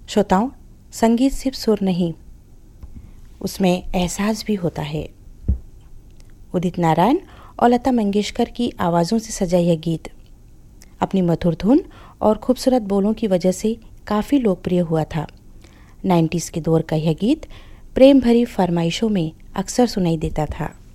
श्रोताओं, संगीत सिर्फ सुर नहीं, उसमें एहसास भी होता है। उदित नारायण और लता मंगेशकर की आवाज़ों से सजा यह गीत अपनी मधुर धुन और खूबसूरत बोलों की वजह से काफ़ी लोकप्रिय हुआ था। 90s के दौर का यह गीत प्रेम भरी फरमाइशों में अक्सर सुनाई देता था।